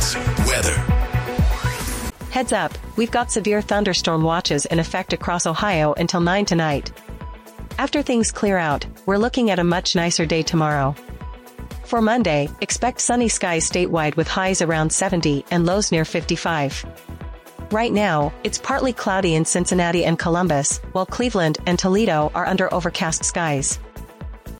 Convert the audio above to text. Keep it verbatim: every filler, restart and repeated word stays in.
News. Weather. Heads up, we've got severe thunderstorm watches in effect across Ohio until nine tonight. After things clear out, we're looking at a much nicer day tomorrow. For Monday, expect sunny skies statewide with highs around seventy and lows near fifty-five. Right now, it's partly cloudy in Cincinnati and Columbus, while Cleveland and Toledo are under overcast skies.